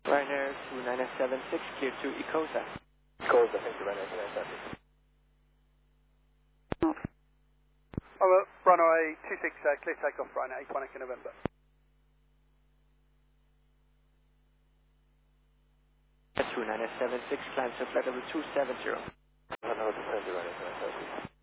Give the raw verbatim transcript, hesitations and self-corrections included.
Ryanair two nine seven six, clear to Icosa. Icosa, thank you, Ryanair two nine seven six. Oh, well, runway two six, uh, clear takeoff, Ryanair eight one Echo November. two nine seven six, climb to flight level two seven zero. Runway two seven zero, Ryanair two nine seven six.